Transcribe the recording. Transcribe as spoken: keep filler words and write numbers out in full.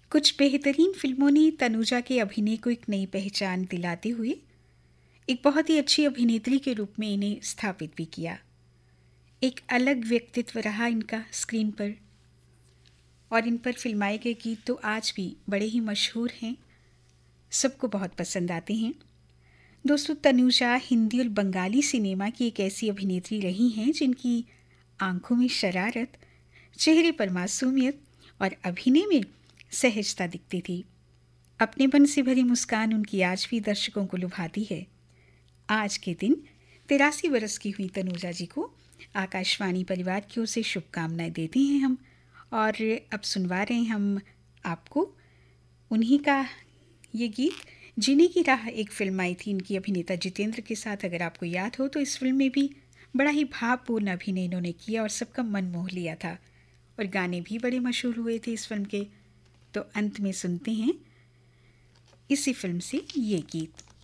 कुछ बेहतरीन फिल्मों ने तनुजा के अभिनय को एक नई पहचान दिलाते हुए एक बहुत ही अच्छी अभिनेत्री के रूप में इन्हें स्थापित भी किया। एक अलग व्यक्तित्व रहा इनका स्क्रीन पर, और इन पर फिल्माए गए गीत तो आज भी बड़े ही मशहूर हैं, सबको बहुत पसंद आते हैं। दोस्तों, तनुजा हिंदी और बंगाली सिनेमा की एक ऐसी अभिनेत्री रही हैं जिनकी आंखों में शरारत, चेहरे पर मासूमियत और अभिनय में सहजता दिखती थी। अपनेपन से भरी मुस्कान उनकी आज भी दर्शकों को लुभाती है। आज के दिन तिरासी वर्ष की हुई तनुजा जी को आकाशवाणी परिवार की ओर से शुभकामनाएं देते हैं हम, और अब सुनवा रहे हैं हम आपको उन्हीं का ये गीत जीने की राह। एक फिल्म आई थी इनकी अभिनेता जितेंद्र के साथ, अगर आपको याद हो तो इस फिल्म में भी बड़ा ही भावपूर्ण अभिनय इन्होंने किया और सबका मन मोह लिया था, और गाने भी बड़े मशहूर हुए थे इस फिल्म के। तो अंत में सुनते हैं इसी फिल्म से ये गीत।